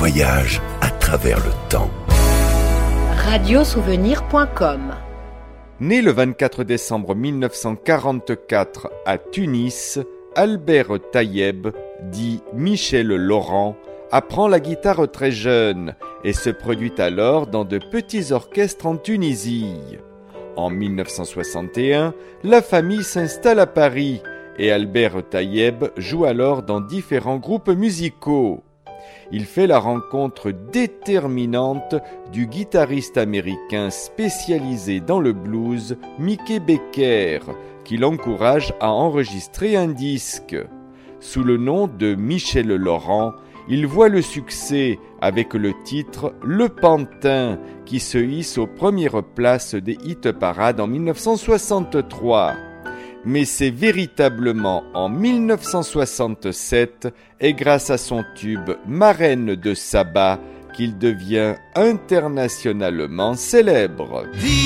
voyage à travers le temps. Radiosouvenir.com. Né le 24 décembre 1944 à Tunis, Albert Tayeb, dit Michel Laurent, apprend la guitare très jeune et se produit alors dans de petits orchestres en Tunisie. En 1961, la famille s'installe à Paris et Albert Tayeb joue alors dans différents groupes musicaux. Il fait la rencontre déterminante du guitariste américain spécialisé dans le blues, Mickey Becker, qui l'encourage à enregistrer un disque. Sous le nom de Michel Laurent, il voit le succès avec le titre « Le Pantin » qui se hisse aux premières places des hit-parades en 1963. Mais c'est véritablement en 1967 et grâce à son tube « Marraine de Saba » qu'il devient internationalement célèbre.